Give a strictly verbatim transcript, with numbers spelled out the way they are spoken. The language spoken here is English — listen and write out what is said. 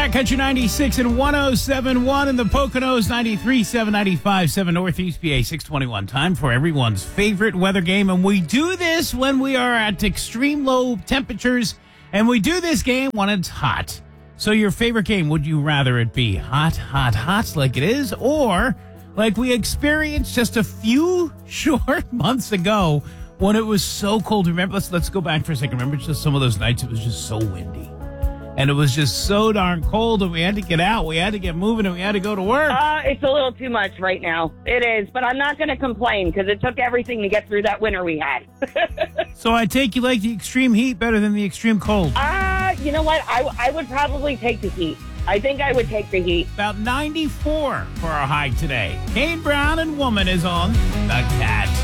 back. Country ninety-six and one oh seven point one in the Poconos, ninety-three point seven, ninety-five point seven Northeast P A, six twenty-one. Time for everyone's favorite weather game. And we do this when we are at extreme low temperatures. And we do this game when it's hot. So your favorite game, would you rather it be hot, hot, hot like it is, or like we experienced just a few short months ago when it was so cold? Remember, let's let's go back for a second. Remember just some of those nights it was just so windy. And it was just so darn cold and we had to get out. We had to get moving and we had to go to work. Uh, it's a little too much right now. It is, but I'm not going to complain because it took everything to get through that winter we had. So I take you like the extreme heat better than the extreme cold. Ah, uh, you know what? I, I would probably take the heat. I think I would take the heat. About ninety-four for our high today. Kane Brown and Woman is on The Cat.